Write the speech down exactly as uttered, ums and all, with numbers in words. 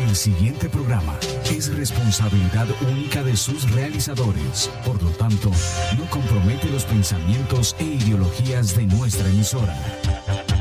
El siguiente programa es responsabilidad única de sus realizadores. Por lo tanto, no compromete los pensamientos e ideologías de nuestra emisora.